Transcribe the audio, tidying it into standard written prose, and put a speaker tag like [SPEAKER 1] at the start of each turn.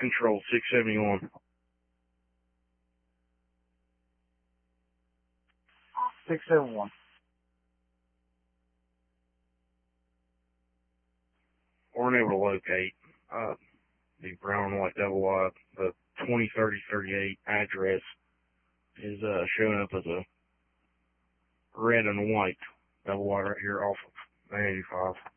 [SPEAKER 1] Control 671.
[SPEAKER 2] 671.
[SPEAKER 1] Weren't able to locate the brown and white double wide. The 203038 address is showing up as a red and white double wide right here off of 85.